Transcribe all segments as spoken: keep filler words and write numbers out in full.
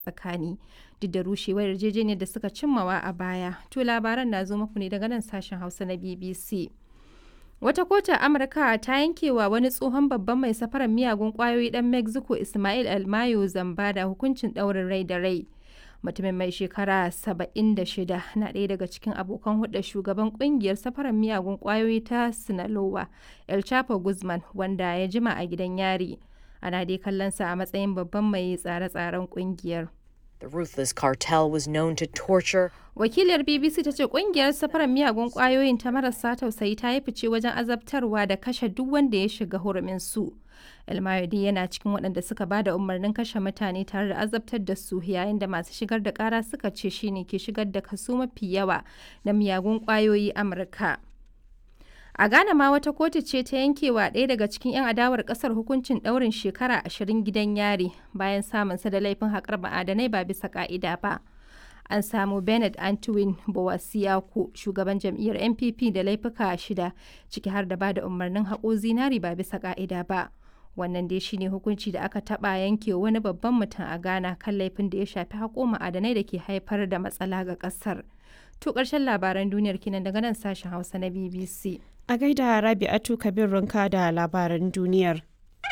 tsakani duk da rushewar yarjejeniyar da suka cimmawa a baya. To labaran na zo muku ne daga nan sashen Hausa na B B C. Wata kotu a Amurka ta yankewa wani tsohon babban mai safarar miyagun kwayoyi dan Mexico Ismael Almayo Zamba da hukuncin ɗaurin rai da rai. Mutumin mai shekara saba'in da shida na ɗaya daga cikin abokan hulɗar shugaban ƙungiyar safarar miyagun kwayoyi ta Sinaloa, El Chapo Guzman, wanda ya jima a gidan yari. Ana dai kallonsa a matsayin babban mai tsare-tsaren ƙungiyar. The ruthless cartel was known to torture. Wakiliyar B B C ta ce kungiyar safarar miyagun kwayoyin ta marasa tausayi ta yi fice wajen azabtarwa da kashe duk wanda ya shiga hurumin su. Elmayodi yana cikin waɗanda suka ba da umarnin kashe mutane tare da azabtar da su, yayin da masu shigar da ƙara suka ce shine ke shigar da kaso mafi yawa na miyagun kwayoyi Amurka. A Ghana ma wata kotu ce ta yankewa ɗaya daga cikin 'yan adawar ƙasar hukuncin ɗaurin shekara ashirin gidan yari bayan samunsa da laifin haƙar ma'adanai ba bisa ƙa'ida ba. An samu Bernard Antwin Bowasiaku, shugaban jam'iyyar N P P, da laifuka shida, ciki har da ba da umarnin haƙo zinari ba bisa ƙa'ida ba. Wannan dai shine hukunci da aka taɓa yanke wani babban mutum a Ghana kan laifin da ya shafi haƙo ma'adanai da ke haifar da matsala ga ƙasar. To ƙarshen labaran duniyar kinan daga nan sashen Hausa na B B C. A gaida Rabi'atu Kabir Runka da labaran duniyar.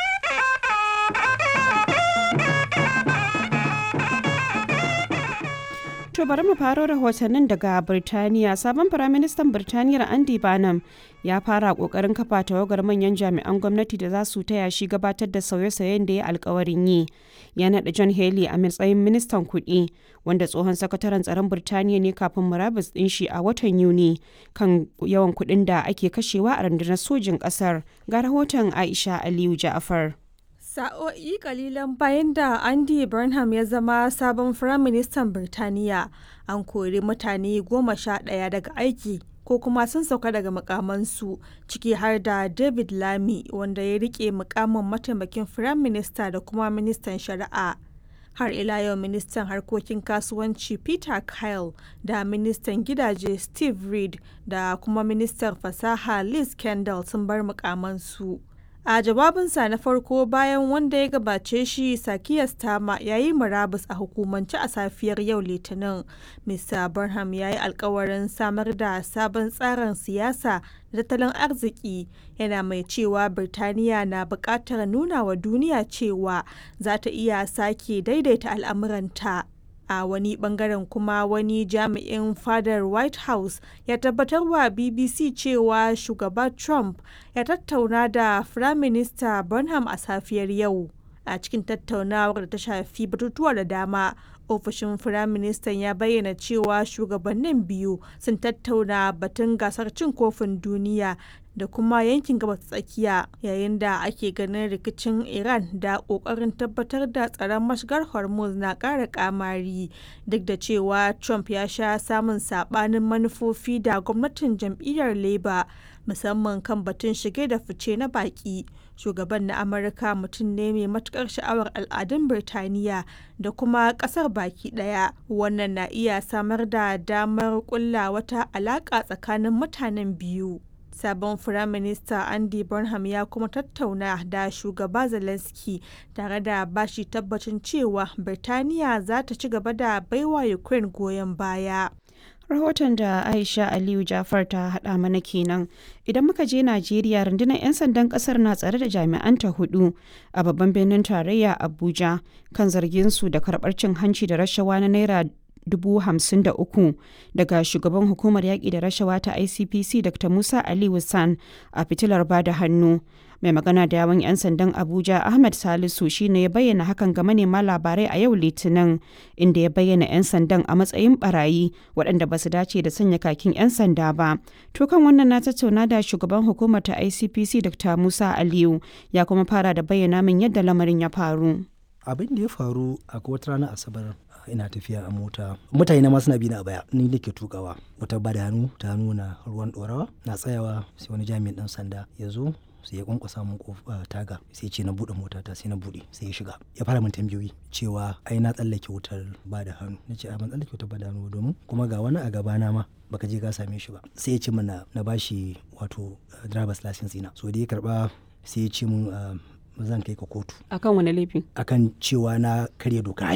To bari mu faro rahotannin daga Birtaniya. Sabon Firaministan Birtaniyar Andy Burnham ya fara kokarin kafa tawagar manyan jami'an gwamnati da za su taya shi gabatar da sauye-sauyen da ya alkawarin yi. Ya naɗa John Healey a matsayin ministan kuɗi, wanda tsohon sakataren tsaron Birtaniya ne kafin murabus ɗin shi a watan Yuni kan yawan kuɗin da ake kashewa a rundunar sojin ƙasar. Ga rahoton Aisha Aliyu Ja'afar. Sa'o'i kalilan bayan da Andy Burnham ya zama sabon Firaministan Birtaniya, an kori mutane goma sha ɗaya daga aiki ko kuma sun sauka daga mukamansu, ciki har da David Lammy, wanda ya rike mukamin mataimakin Firaminista da kuma ministan shari'a. Har ila yau ministan harkokin kasuwanci Peter Kyle da ministan gidaje Steve Reed da kuma ministan fasaha Liz Kendall sun bar mukamansu. A jawabinsa na farko bayan wanda ya gabace shi, Sakiya Starmer, ya yi murabus a hukumance a safiyar yau Litinin. Mista Burnham ya yi alkawarin samar da sabon tsarin siyasa da tattalin arziki, yana mai cewa Birtaniya na buƙatar nuna wa duniya cewa za ta iya sake daidaita al'amuranta. A wani bangaren kuma, wani jami'in fadar White House ya tabbatar wa B B C cewa shugaba Trump ya tattauna da Firaminista Burnham a safiyar yau. A cikin tattaunawar da ta shafi batutuwa da dama, ofishin Firaministan ya bayyana cewa shugabannin biyu sun tattauna batun gasar cin kofin duniya da kuma yankin gabas tsakiya, yayin da ake ganin rikicin Iran da ƙoƙarin tabbatar da tsaron mashigar Hormuz na ƙara ƙamari, duk da cewa Trump ya sha samun saɓanin manufofi da gwamnatin jam'iyyar Labour, musamman kan batun shige da fice na baƙi. Shugaban na Amurka mutum ne mai matuƙar sha'awar al'adun Birtaniya da kuma ƙasar baki ɗaya. Wannan na iya samar da damar ƙulla wata alaƙa tsakanin mutanen biyu. Sabon Firaminista Andy Burnham ya kuma tattauna da shugaba Zelensky tare da bashi tabbacin cewa Birtaniya za ta ci gaba da baiwa Ukraine goyon baya. Rahoton da Aisha Aliyu Jafar ta haɗa mana kenan. Idan muka je Najeriya, rundunar 'yan sandan ƙasar na tsare da jami'anta hudu a babban birnin tarayya Abuja kan zargin su da karɓar cin hanci da rashawa na naira dubu hamsin da uku daga shugaban hukumar yaƙi da rashawa ta I C P C Dr Musa Ali Wissan a fitilar bada hannu. Mai magana da yawon 'yan sandan Abuja Ahmed Salisu shine ya bayyana hakan ga manema labarai a yau Litinin, inda ya bayyana 'yan sandan a matsayin barayi waɗanda ba su dace da sanya kakin 'yan sanda ba. To kan wannan na tattauna da shugaban hukumar ta I C P C Dr Musa Aliyu, ya kuma fara da bayyana min yadda lamarin ya faru. Abin da ya faru a wata ranar Asabar, ina tafiya a mota, mutane na ma suna bi na a baya, ni nake tukawa, wata bada hannu ta nuna ruwan dorawa, na tsayawa sai wani jami'in dan sanda ya zo, sai ya kwankwasa mun taga, sai ce na bude motata, sai na bude, sai ya shiga, ya fara min tambayoyi cewa ai na tsallake wutar bada hannu. Nace a ban tsallake wutar bada hannu domin kuma ga wani a gaba na ma baka je ka same shi ba. Sai ya ce mana na bashi wato driver's license ina, so da ya karba sai ya ce mun zan kai ka kotu. Akan wani laifi? Akan cewa na karya dokar hanya.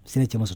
sai na ce masa